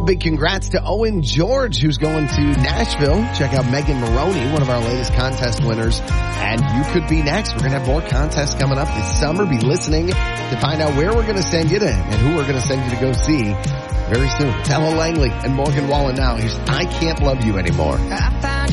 big congrats to Owen George, who's going to Nashville. Check out Megan Maroney, one of our latest contest winners. And you could be next. We're going to have more contests coming up this summer. Be listening to find out where we're going to send you to and who we're going to send you to go see very soon. It's Ella Langley and Morgan Wallen now. Here's I Can't Love You Anymore.